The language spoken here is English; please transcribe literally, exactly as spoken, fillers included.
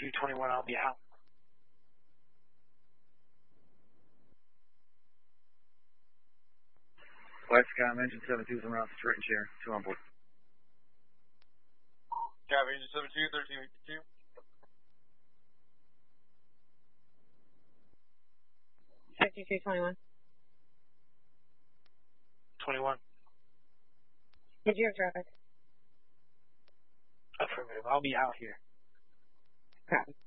two twenty-one, I'll be out. White Sky, engine seven two, someone else, straight and share, two on board. Copy, engine seven two, thirteen fifty-two. fifty-two twenty-one. twenty-one. Did you have traffic? Affirmative. I'll be out here. Copy.